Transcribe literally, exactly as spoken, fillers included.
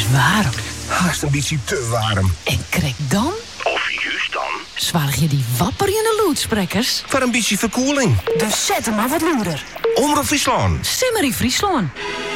warm. Haast een beetje te warm. En krijg dan? Of juist dan? Zwaar je die wapper in de loodsprekers? Voor een beetje verkoeling. Dus zet hem maar wat luider. Omroep Friesland. Simmer in Friesland.